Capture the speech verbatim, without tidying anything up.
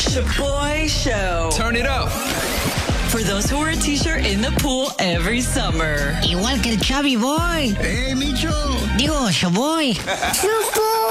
Shaboy Show. Turn it up. For those who wear a t-shirt in the pool every summer. Igual que el Chubby Boy. ¡Eh, Micho! Digo, Shaboy. ¡Shaboy!